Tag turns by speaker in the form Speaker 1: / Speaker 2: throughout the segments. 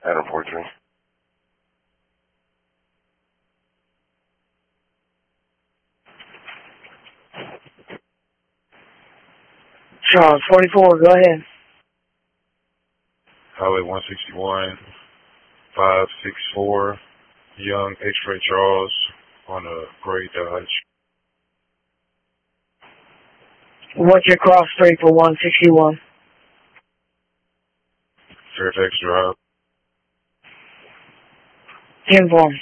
Speaker 1: Adam 43.
Speaker 2: Charles 44, go ahead.
Speaker 3: Highway 161, 564, Young X-Ray Charles on a gray Dodge.
Speaker 2: What's your cross street for 161?
Speaker 3: Fairfax Drive.
Speaker 2: 10 form.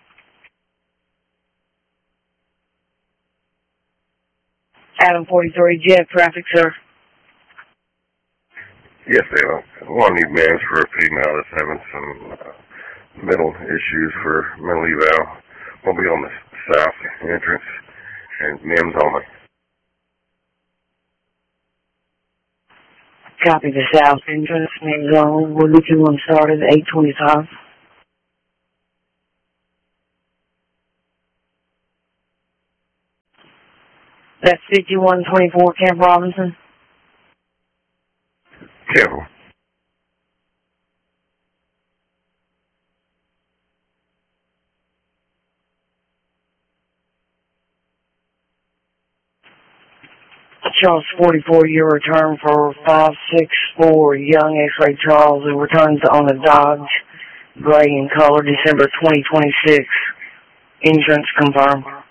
Speaker 2: Adam 43, jet traffic, sir.
Speaker 1: Yes, Dale. I need mans for a female that's having some mental issues for mental eval. We'll be on the south entrance and NIMS only.
Speaker 2: Copy the south entrance, name zone. We'll get you one started at 8:25. That's 5124 Camp Robinson.
Speaker 1: Careful.
Speaker 2: Charles 44, your return for 564 Young X-Ray Charles, who returns on a Dodge gray in color December 2026. Insurance confirmed.